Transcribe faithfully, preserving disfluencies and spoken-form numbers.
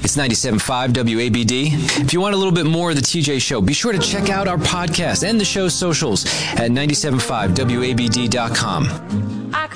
It's ninety-seven point five W A B D. If you want a little bit more of the T J Show, be sure to check out our podcast and the show's socials at ninety-seven point five W A B D dot com.